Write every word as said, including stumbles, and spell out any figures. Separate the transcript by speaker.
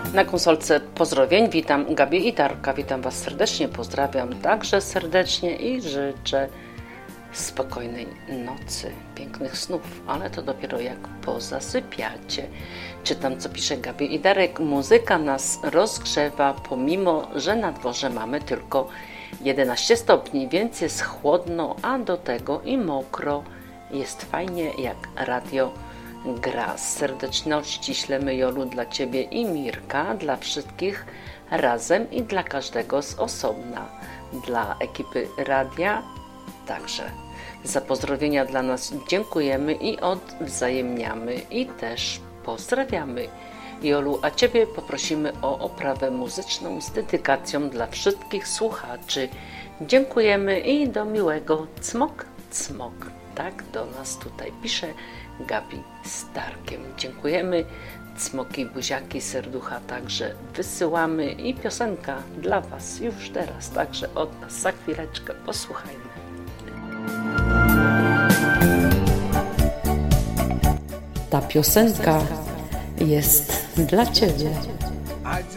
Speaker 1: Na konsolce pozdrowień witam Gabi i Darka. Witam Was serdecznie, pozdrawiam także serdecznie i życzę spokojnej nocy, pięknych snów, ale to dopiero jak pozasypiacie. Czytam, co pisze Gabi i Darek. Muzyka nas rozgrzewa, pomimo że na dworze mamy tylko jedenaście stopni, więc jest chłodno, a do tego i mokro. Jest fajnie, jak radio gra. Z serdeczności ślemy, Jolu, dla Ciebie i Mirka, dla wszystkich razem i dla każdego z osobna. Dla ekipy radia także. Za pozdrowienia dla nas dziękujemy i odwzajemniamy i też pozdrawiamy. Jolu, a Ciebie poprosimy o oprawę muzyczną z dedykacją dla wszystkich słuchaczy. Dziękujemy i do miłego. Cmok, cmok. Tak do nas tutaj pisze Gabi z Darkiem. Dziękujemy. Cmoki, buziaki, serducha także wysyłamy i piosenka dla Was już teraz, także od nas. Za chwileczkę posłuchajmy. Ta piosenka jest dla Ciebie.